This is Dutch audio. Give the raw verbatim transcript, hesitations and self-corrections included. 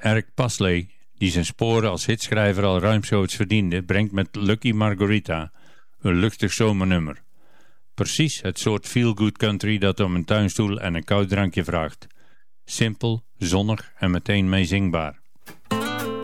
Eric Pasley, die zijn sporen als hitschrijver al ruimschoots verdiende, brengt met Lucky Margarita een luchtig zomernummer. Precies het soort feel-good country dat om een tuinstoel en een koud drankje vraagt. Simpel, zonnig en meteen meezingbaar.